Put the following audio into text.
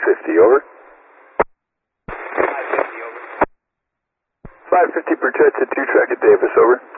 550, over. 550, over. 550 projected 2 track at Davis, over.